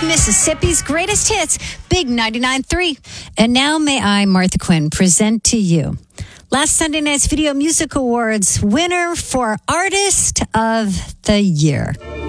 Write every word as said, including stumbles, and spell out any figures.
Mississippi's greatest hits, Big ninety-nine point three. And now may I, Martha Quinn, present to you last Sunday night's Video Music Awards winner for Artist of the Year.